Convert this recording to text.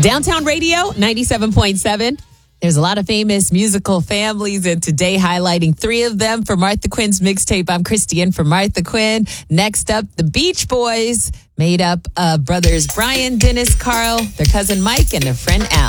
Downtown Radio, 97.7. There's a lot of famous musical families, and today highlighting three of them for Martha Quinn's mixtape. I'm Christian for Martha Quinn. Next up, the Beach Boys, made up of brothers Brian, Dennis, Carl, their cousin Mike, and their friend Al.